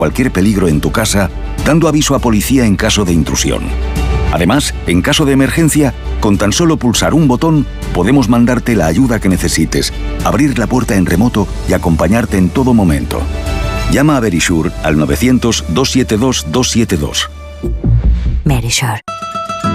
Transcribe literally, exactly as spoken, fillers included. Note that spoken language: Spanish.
cualquier peligro en tu casa, dando aviso a policía en caso de intrusión. Además, en caso de emergencia, con tan solo pulsar un botón, podemos mandarte la ayuda que necesites, abrir la puerta en remoto y acompañarte en todo momento. Llama a Verisure al novecientos, doscientos setenta y dos, doscientos setenta y dos. Verisure.